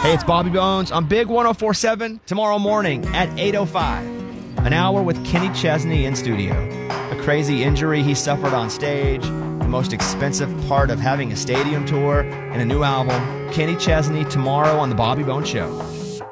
Hey, it's Bobby Bones on Big 104.7 tomorrow morning at 8:05. An hour with Kenny Chesney in studio. A crazy injury he suffered on stage, the most expensive part of having a stadium tour, and a new album. Kenny Chesney tomorrow on The Bobby Bones Show.